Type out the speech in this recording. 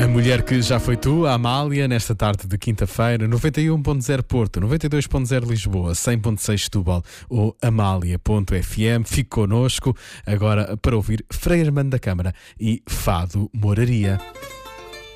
A mulher que já foi tu, a Amália, nesta tarde de quinta-feira, 91.0 Porto, 92.0 Lisboa, 100.6 Setúbal ou Amália.fm. Fique connosco agora para ouvir Frei Armando da Câmara e Fado Moraria.